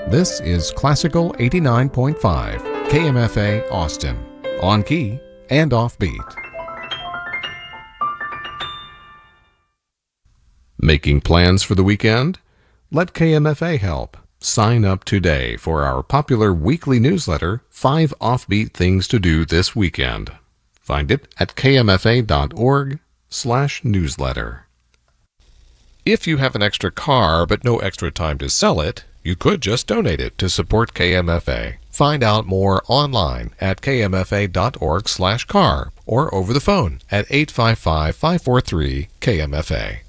This is Classical 89.5 KMFA Austin, on key and offbeat. Making plans for the weekend? Let KMFA help. Sign up today for our popular weekly newsletter, 5 Offbeat Things to Do This Weekend. Find it at kmfa.org/newsletter. If you have an extra car but no extra time to sell it, you could just donate it to support KMFA. Find out more online at kmfa.org/car or over the phone at 855-543-KMFA.